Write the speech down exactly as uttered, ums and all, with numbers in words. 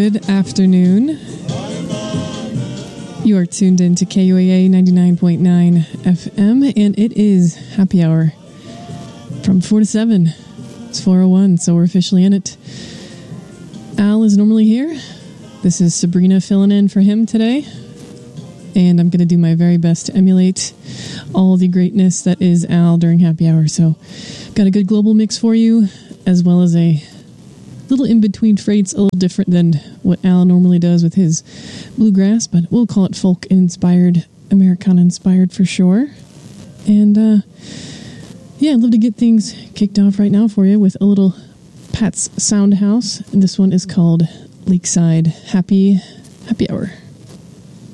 Good afternoon. You are tuned in to K U A A ninety-nine point nine F M, and it is happy hour from four to seven. It's four oh one, so we're officially in it. Al is normally here. This is Sabrina filling in for him today, and I'm going to do my very best to emulate all the greatness that is Al during happy hour. So, got a good global mix for you, as well as a little in-between freights, a little different than what Al normally does with his bluegrass, but we'll call it folk-inspired, Americana-inspired for sure. And, uh, yeah, I'd love to get things kicked off right now for you with a little Pat's Sound House, and this one is called Lakeside Happy Happy Hour.